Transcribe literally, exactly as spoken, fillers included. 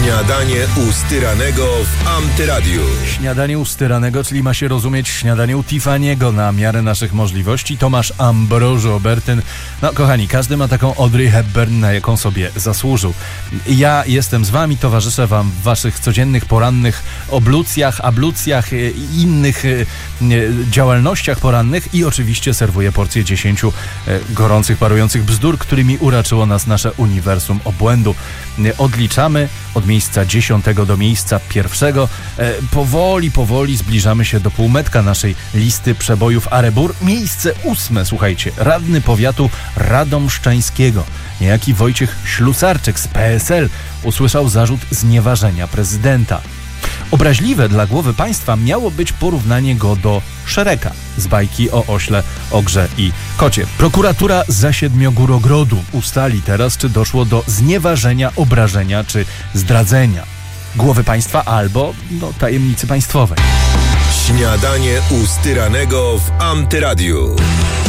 Śniadanie u Styranego w Antyradiu. Śniadanie u Styranego, czyli ma się rozumieć śniadanie u Tiffany'ego na miarę naszych możliwości. Tomasz Ambrożo Obertyn. No kochani, każdy ma taką Audrey Hepburn, na jaką sobie zasłużył. Ja jestem z wami, towarzyszę wam w waszych codziennych, porannych oblucjach, ablucjach i innych działalnościach porannych i oczywiście serwuję porcję dziesięciu gorących, parujących bzdur, którymi uraczyło nas nasze uniwersum obłędu. Odliczamy od miejsca dziesiątego do miejsca pierwszego. E, powoli, powoli zbliżamy się do półmetka naszej listy przebojów Arebur. Miejsce ósme, słuchajcie, radny powiatu radomszczańskiego, niejaki Wojciech Ślusarczyk z P S L usłyszał zarzut znieważenia prezydenta. Obraźliwe dla głowy państwa miało być porównanie go do Szereka z bajki o ośle, ogrze i kocie. Prokuratura za Siedmiogórogrodu ustali teraz, czy doszło do znieważenia, obrażenia czy zdradzenia głowy państwa albo no, tajemnicy państwowej. Śniadanie u Styranego w Antyradiu.